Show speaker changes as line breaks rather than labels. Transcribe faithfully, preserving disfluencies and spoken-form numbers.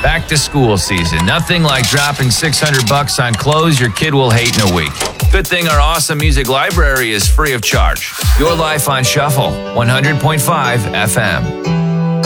Back to school season. Nothing like dropping six hundred bucks on clothes your kid will hate in a week. Good thing our awesome music library is free of charge. Your life on shuffle, one hundred point five F M.